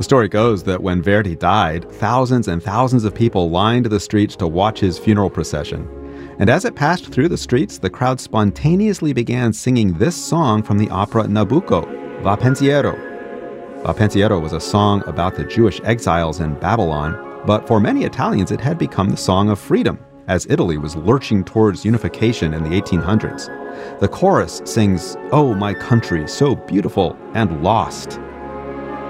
The story goes that when Verdi died, thousands and thousands of people lined the streets to watch his funeral procession. And as it passed through the streets, the crowd spontaneously began singing this song from the opera Nabucco, Va Pensiero. Va Pensiero was a song about the Jewish exiles in Babylon, but for many Italians it had become the song of freedom, as Italy was lurching towards unification in the 1800s. The chorus sings, "Oh, my country, so beautiful and lost."